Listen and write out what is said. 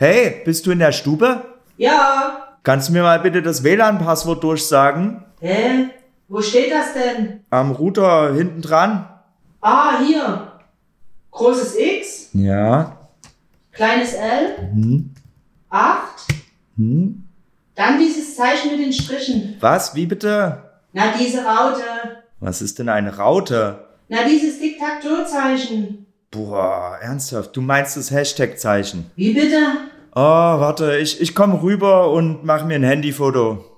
Hey, bist du in der Stube? Ja. Kannst du mir mal bitte das WLAN-Passwort durchsagen? Hä? Wo steht das denn? Am Router hinten dran. Ah, hier. Großes X, Ja. kleines L, 8. Dann dieses Zeichen mit den Strichen. Was? Wie bitte? Na, diese Raute. Was ist denn eine Raute? Na, dieses Tic-Tac-Toe-Zeichen. Boah, ernsthaft, du meinst das Hashtag-Zeichen? Wie bitte? Oh, warte, ich komm rüber und mach mir ein Handyfoto.